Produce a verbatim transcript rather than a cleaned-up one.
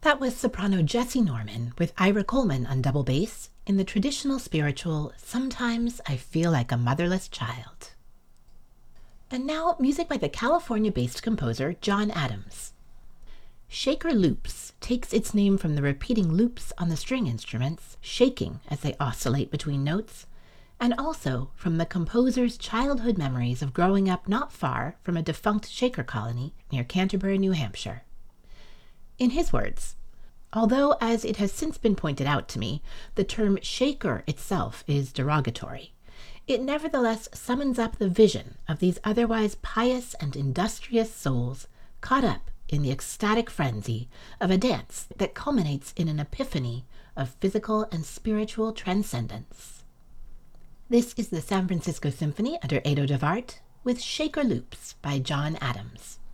That was soprano Jessie Norman with Ira Coleman on double bass in the traditional spiritual Sometimes I Feel Like a Motherless Child. And now music by the California-based composer John Adams. Shaker Loops takes its name from the repeating loops on the string instruments, shaking as they oscillate between notes, and also from the composer's childhood memories of growing up not far from a defunct Shaker colony near Canterbury, New Hampshire. In his words, although, as it has since been pointed out to me, the term Shaker itself is derogatory, it nevertheless summons up the vision of these otherwise pious and industrious souls caught up in the ecstatic frenzy of a dance that culminates in an epiphany of physical and spiritual transcendence. This is the San Francisco Symphony under Edo de Wart with Shaker Loops by John Adams.